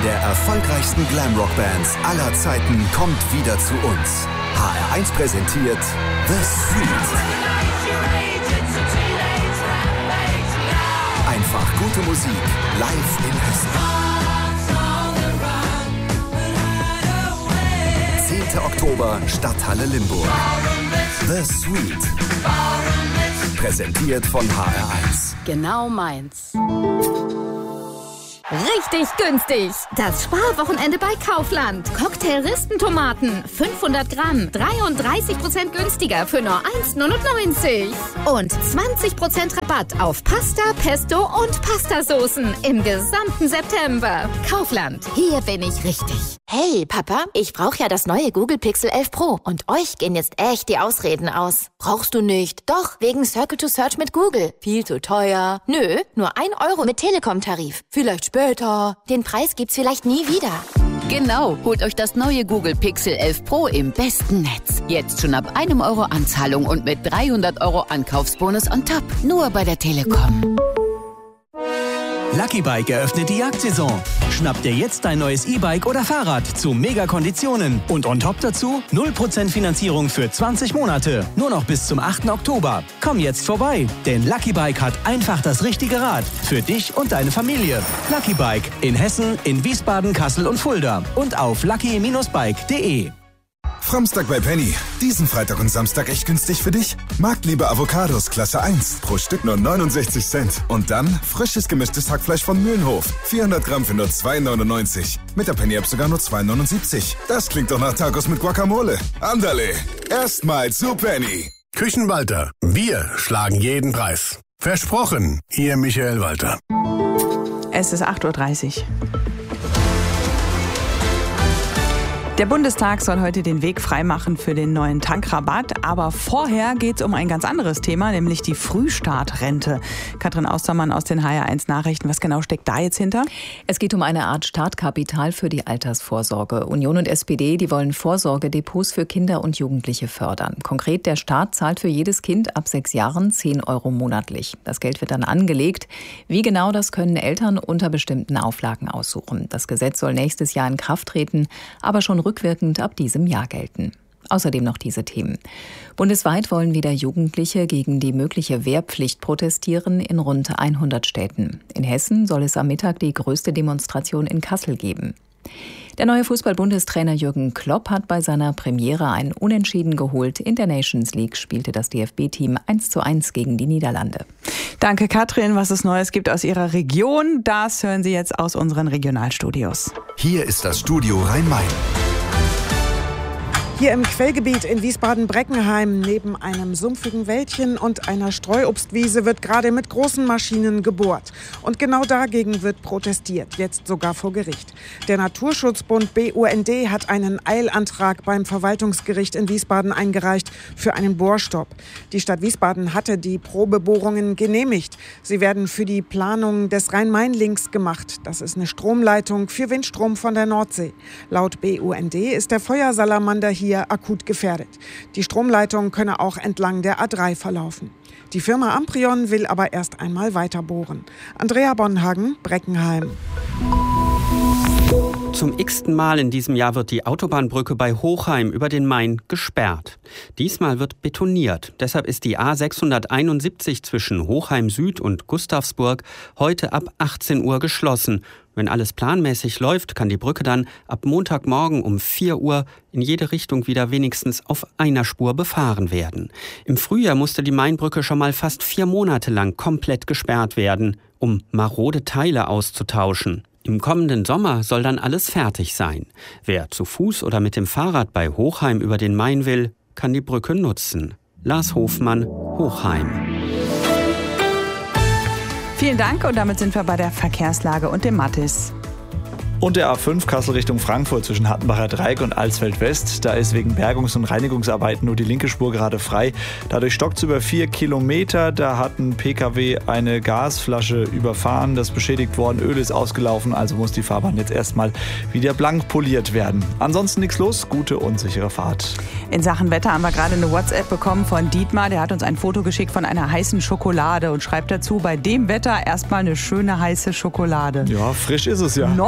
der erfolgreichsten Glamrock-Bands aller Zeiten kommt wieder zu uns. HR1 präsentiert The Suite. Einfach gute Musik live in Hessen. 10. Oktober, Stadthalle Limburg. The Suite. Präsentiert von HR1. Genau meins. Richtig günstig. Das Sparwochenende bei Kaufland. Cocktail-Ristentomaten, 500 Gramm, 33% günstiger für nur 1,99. Und 20% Rabatt auf Pasta, Pesto und Pastasoßen im gesamten September. Kaufland, hier bin ich richtig. Hey, Papa, ich brauche ja das neue Google Pixel 11 Pro. Und euch gehen jetzt echt die Ausreden aus. Brauchst du nicht? Doch, wegen Circle to Search mit Google. Viel zu teuer. Nö, nur 1 Euro mit Telekom-Tarif. Vielleicht später. Den Preis gibt's vielleicht nie wieder. Genau, holt euch das neue Google Pixel 11 Pro im besten Netz. Jetzt schon ab 1 Euro Anzahlung und mit 300 Euro Ankaufsbonus on top. Nur bei der Telekom. Lucky Bike eröffnet die Jagdsaison. Schnapp dir jetzt dein neues E-Bike oder Fahrrad zu Mega-Konditionen. Und on top dazu 0% Finanzierung für 20 Monate. Nur noch bis zum 8. Oktober. Komm jetzt vorbei, denn Lucky Bike hat einfach das richtige Rad. Für dich und deine Familie. Lucky Bike in Hessen, in Wiesbaden, Kassel und Fulda. Und auf lucky-bike.de. Framstag bei Penny. Diesen Freitag und Samstag echt günstig für dich? Marktliebe Avocados Klasse 1. Pro Stück nur 69 Cent. Und dann frisches gemischtes Hackfleisch von Mühlenhof. 400 Gramm für nur 2,99. Mit der Penny-App sogar nur 2,79. Das klingt doch nach Tacos mit Guacamole. Andale, erstmal zu Penny. Küchenwalter. Wir schlagen jeden Preis. Versprochen, Ihr Michael Walter. Es ist 8:30 Uhr. Der Bundestag soll heute den Weg freimachen für den neuen Tankrabatt. Aber vorher geht es um ein ganz anderes Thema, nämlich die Frühstartrente. Katrin Austermann aus den HR1 Nachrichten. Was genau steckt da jetzt hinter? Es geht um eine Art Startkapital für die Altersvorsorge. Union und SPD, die wollen Vorsorgedepots für Kinder und Jugendliche fördern. Konkret, der Staat zahlt für jedes Kind ab 6 Jahren 10 Euro monatlich. Das Geld wird dann angelegt. Wie genau, das können Eltern unter bestimmten Auflagen aussuchen. Das Gesetz soll nächstes Jahr in Kraft treten, aber schon rückwirkend ab diesem Jahr gelten. Außerdem noch diese Themen. Bundesweit wollen wieder Jugendliche gegen die mögliche Wehrpflicht protestieren in rund 100 Städten. In Hessen soll es am Mittag die größte Demonstration in Kassel geben. Der neue Fußball-Bundestrainer Jürgen Klopp hat bei seiner Premiere ein Unentschieden geholt. In der Nations League spielte das DFB-Team 1:1 gegen die Niederlande. Danke, Katrin. Was es Neues gibt aus Ihrer Region, das hören Sie jetzt aus unseren Regionalstudios. Hier ist das Studio Rhein-Main. Hier im Quellgebiet in Wiesbaden-Breckenheim neben einem sumpfigen Wäldchen und einer Streuobstwiese wird gerade mit großen Maschinen gebohrt. Und genau dagegen wird protestiert, jetzt sogar vor Gericht. Der Naturschutzbund BUND hat einen Eilantrag beim Verwaltungsgericht in Wiesbaden eingereicht für einen Bohrstopp. Die Stadt Wiesbaden hatte die Probebohrungen genehmigt. Sie werden für die Planung des Rhein-Main-Links gemacht. Das ist eine Stromleitung für Windstrom von der Nordsee. Laut BUND ist der Feuersalamander hier akut gefährdet. Die Stromleitung könne auch entlang der A3 verlaufen. Die Firma Amprion will aber erst einmal weiter bohren. Andrea Bonhagen, Breckenheim. Zum x-ten Mal in diesem Jahr wird die Autobahnbrücke bei Hochheim über den Main gesperrt. Diesmal wird betoniert. Deshalb ist die A671 zwischen Hochheim Süd und Gustavsburg heute ab 18 Uhr geschlossen. Wenn alles planmäßig läuft, kann die Brücke dann ab Montagmorgen um 4 Uhr in jede Richtung wieder wenigstens auf einer Spur befahren werden. Im Frühjahr musste die Mainbrücke schon mal fast 4 Monate lang komplett gesperrt werden, um marode Teile auszutauschen. Im kommenden Sommer soll dann alles fertig sein. Wer zu Fuß oder mit dem Fahrrad bei Hochheim über den Main will, kann die Brücke nutzen. Lars Hofmann, Hochheim. Vielen Dank und damit sind wir bei der Verkehrslage und dem Mattis. Und der A5 Kassel Richtung Frankfurt zwischen Hattenbacher Dreieck und Alsfeld West. Da ist wegen Bergungs- und Reinigungsarbeiten nur die linke Spur gerade frei. Dadurch stockt es über 4 Kilometer. Da hat ein PKW eine Gasflasche überfahren. Das ist beschädigt worden. Öl ist ausgelaufen, also muss die Fahrbahn jetzt erstmal wieder blank poliert werden. Ansonsten nichts los. Gute und sichere Fahrt. In Sachen Wetter haben wir gerade eine WhatsApp bekommen von Dietmar. Der hat uns ein Foto geschickt von einer heißen Schokolade und schreibt dazu, bei dem Wetter erstmal eine schöne heiße Schokolade. Ja, frisch ist es ja. Noch ist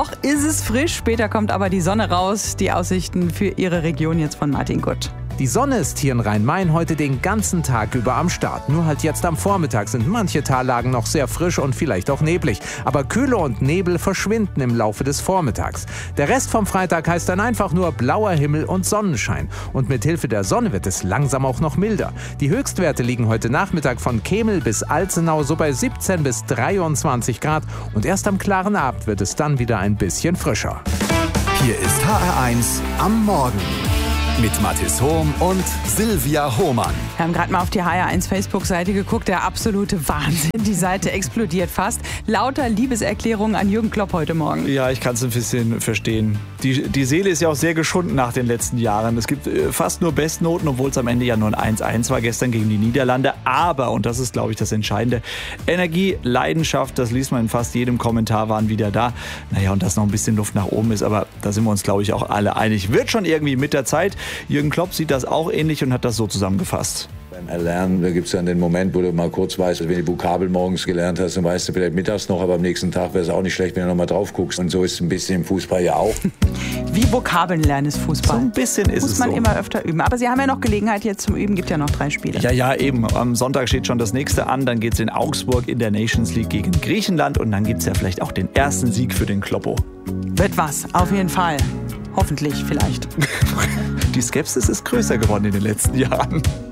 ist frisch, später kommt aber die Sonne raus. Die Aussichten für Ihre Region jetzt von Martin Gutt. Die Sonne ist hier in Rhein-Main heute den ganzen Tag über am Start. Nur halt jetzt am Vormittag sind manche Tallagen noch sehr frisch und vielleicht auch neblig. Aber Kühle und Nebel verschwinden im Laufe des Vormittags. Der Rest vom Freitag heißt dann einfach nur blauer Himmel und Sonnenschein. Und mit Hilfe der Sonne wird es langsam auch noch milder. Die Höchstwerte liegen heute Nachmittag von Kemel bis Alzenau so bei 17 bis 23 Grad. Und erst am klaren Abend wird es dann wieder ein bisschen frischer. Hier ist HR1 am Morgen. Mit Mathis Hohm und Silvia Hohmann. Wir haben gerade mal auf die HR1 Facebook-Seite geguckt. Der absolute Wahnsinn. Die Seite explodiert fast. Lauter Liebeserklärungen an Jürgen Klopp heute Morgen. Ja, ich kann es ein bisschen verstehen. Die Seele ist ja auch sehr geschunden nach den letzten Jahren. Es gibt fast nur Bestnoten, obwohl es am Ende ja nur ein 1-1 war gestern gegen die Niederlande. Aber, und das ist, glaube ich, das Entscheidende, Energie, Leidenschaft, das liest man in fast jedem Kommentar, waren wieder da. Naja, und dass noch ein bisschen Luft nach oben ist, aber da sind wir uns, glaube ich, auch alle einig. Wird schon irgendwie mit der Zeit. Jürgen Klopp sieht das auch ähnlich und hat das so zusammengefasst. Beim Erlernen, da gibt es dann den Moment, wo du mal kurz weißt, wenn du die Vokabel morgens gelernt hast, dann weißt du vielleicht mittags noch, aber am nächsten Tag wäre es auch nicht schlecht, wenn du noch mal drauf guckst. Und so ist es ein bisschen im Fußball ja auch. Wie Vokabeln lernen ist Fußball. So ein bisschen ist es so. Muss man immer öfter üben. Aber Sie haben ja noch Gelegenheit jetzt zum Üben, gibt ja noch 3 Spiele. Ja, eben. Am Sonntag steht schon das nächste an. Dann geht es in Augsburg in der Nations League gegen Griechenland. Und dann gibt es ja vielleicht auch den ersten Sieg für den Kloppo. Wird was, auf jeden Fall. Hoffentlich, vielleicht. Die Skepsis ist größer geworden in den letzten Jahren.